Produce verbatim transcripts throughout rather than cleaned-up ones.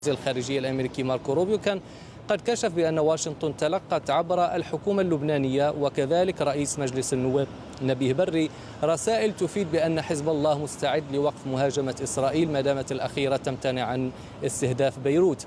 الخارجية الأمريكي ماركو روبيو كان قد كشف بأن واشنطن تلقت عبر الحكومة اللبنانية وكذلك رئيس مجلس النواب نبيه بري رسائل تفيد بأن حزب الله مستعد لوقف مهاجمة إسرائيل ما دامت الأخيرة تمتنع عن استهداف بيروت.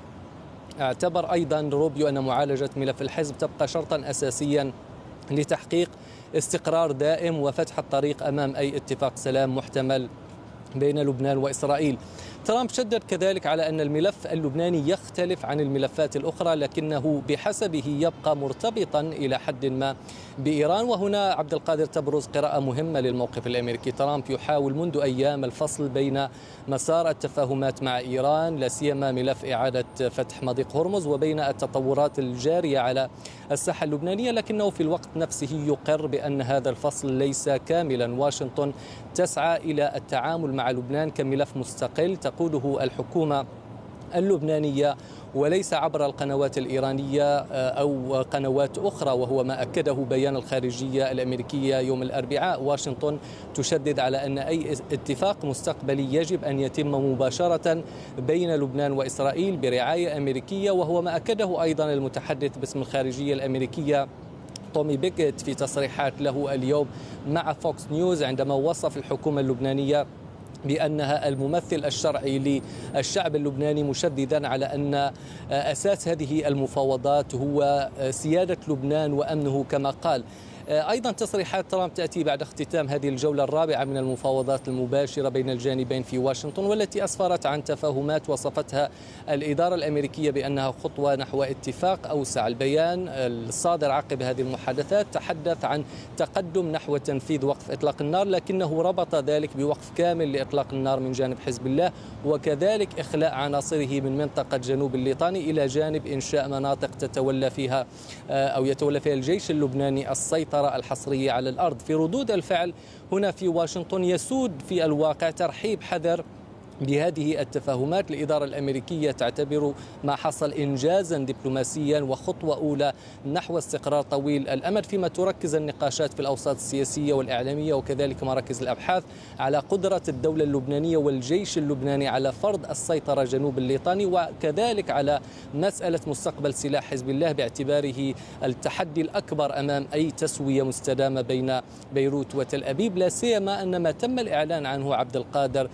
اعتبر أيضا روبيو أن معالجة ملف الحزب تبقى شرطا أساسيا لتحقيق استقرار دائم وفتح الطريق أمام أي اتفاق سلام محتمل بين لبنان وإسرائيل. ترامب شدد كذلك على أن الملف اللبناني يختلف عن الملفات الأخرى لكنه بحسبه يبقى مرتبطا إلى حد ما بإيران. وهنا عبد القادر تبرز قراءة مهمة للموقف الأمريكي. ترامب يحاول منذ أيام الفصل بين مسار التفاهمات مع إيران لا سيما ملف إعادة فتح مضيق هرمز وبين التطورات الجارية على الساحة اللبنانية، لكنه في الوقت نفسه يقر بأن هذا الفصل ليس كاملا. واشنطن تسعى إلى التعامل مع لبنان كملف مستقل تقوده الحكومة اللبنانية وليس عبر القنوات الإيرانية أو قنوات أخرى، وهو ما أكده بيان الخارجية الأمريكية يوم الأربعاء. واشنطن تشدد على أن أي اتفاق مستقبلي يجب أن يتم مباشرة بين لبنان وإسرائيل برعاية أمريكية، وهو ما أكده أيضا المتحدث باسم الخارجية الأمريكية تومي بيكيت في تصريحات له اليوم مع فوكس نيوز عندما وصف الحكومة اللبنانية بأنها الممثل الشرعي للشعب اللبناني، مشددا على أن أساس هذه المفاوضات هو سيادة لبنان وأمنه كما قال. أيضا تصريحات ترامب تأتي بعد اختتام هذه الجولة الرابعة من المفاوضات المباشرة بين الجانبين في واشنطن، والتي أسفرت عن تفاهمات وصفتها الإدارة الأمريكية بأنها خطوة نحو اتفاق أوسع. البيان الصادر عقب هذه المحادثات تحدث عن تقدم نحو تنفيذ وقف إطلاق النار، لكنه ربط ذلك بوقف كامل لإطلاق النار من جانب حزب الله وكذلك إخلاء عناصره من منطقة جنوب الليطاني إلى جانب إنشاء مناطق تتولى فيها أو يتولى فيها الجيش اللبناني السيطرة الحصرية على الأرض. في ردود الفعل هنا في واشنطن يسود في الواقع ترحيب حذر بهذه التفاهمات. الإدارة الأمريكية تعتبر ما حصل إنجازا دبلوماسيا وخطوة أولى نحو استقرار طويل الأمد، فيما تركز النقاشات في الأوساط السياسية والإعلامية وكذلك مراكز الأبحاث على قدرة الدولة اللبنانية والجيش اللبناني على فرض السيطرة جنوب الليطاني، وكذلك على مسألة مستقبل سلاح حزب الله باعتباره التحدي الأكبر أمام أي تسوية مستدامة بين بيروت وتل أبيب، لا سيما أن ما تم الإعلان عنه عبد القادر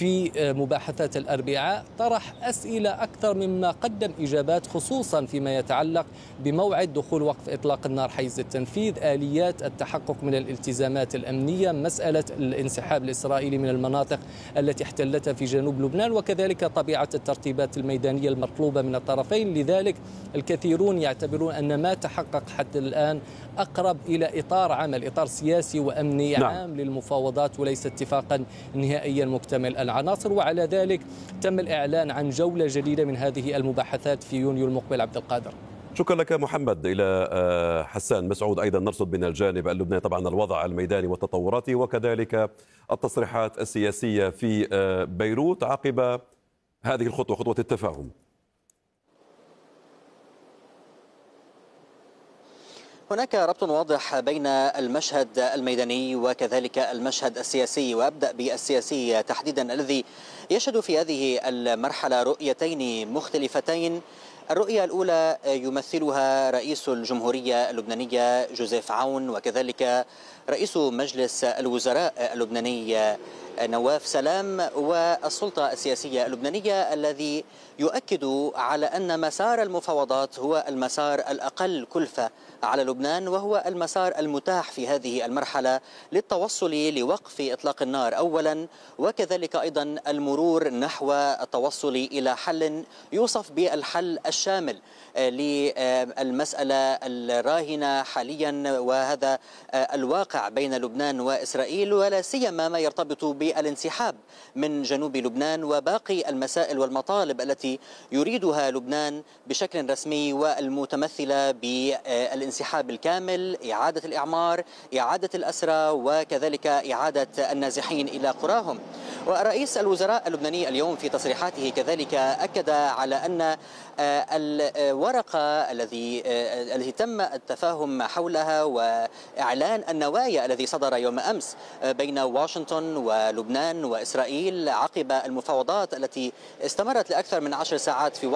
في مباحثات الأربعاء طرح أسئلة أكثر مما قدم إجابات، خصوصا فيما يتعلق بموعد دخول وقف إطلاق النار حيز التنفيذ، آليات التحقق من الالتزامات الأمنية، مسألة الانسحاب الإسرائيلي من المناطق التي احتلتها في جنوب لبنان، وكذلك طبيعة الترتيبات الميدانية المطلوبة من الطرفين. لذلك الكثيرون يعتبرون أن ما تحقق حتى الآن أقرب إلى إطار عمل، إطار سياسي وأمني نعم. عام للمفاوضات وليس اتفاقا نهائيا مكتمل العناصر. وعلى ذلك تم الإعلان عن جولة جديدة من هذه المباحثات في يونيو المقبل. عبد القادر، شكرا لك محمد. إلى حسان مسعود أيضا نرصد من الجانب اللبناني طبعا الوضع الميداني والتطورات وكذلك التصريحات السياسية في بيروت عقب هذه الخطوة، خطوة التفاهم. هناك ربط واضح بين المشهد الميداني وكذلك المشهد السياسي، وأبدأ بالسياسي تحديدا الذي يشهد في هذه المرحلة رؤيتين مختلفتين. الرؤية الأولى يمثلها رئيس الجمهورية اللبنانية جوزيف عون وكذلك رئيس مجلس الوزراء اللبناني نواف سلام والسلطة السياسية اللبنانية، الذي يؤكد على أن مسار المفاوضات هو المسار الأقل كلفة على لبنان، وهو المسار المتاح في هذه المرحلة للتوصل لوقف إطلاق النار أولا، وكذلك أيضا المرور نحو التوصل إلى حل يوصف بالحل الشامل للمسألة الراهنة حاليا، وهذا الواقع بين لبنان وإسرائيل، ولا سيما ما يرتبط بالانسحاب من جنوب لبنان وباقي المسائل والمطالب التي يريدها لبنان بشكل رسمي، والمتمثلة بالانسحاب الكامل، إعادة الإعمار، إعادة الأسرى، وكذلك إعادة النازحين إلى قراهم. ورئيس الوزراء اللبناني اليوم في تصريحاته كذلك أكد على أن الورقة الذي التي تم التفاهم حولها وإعلان النوايا الذي صدر يوم أمس بين واشنطن ولبنان وإسرائيل عقب المفاوضات التي استمرت لأكثر من عشر ساعات في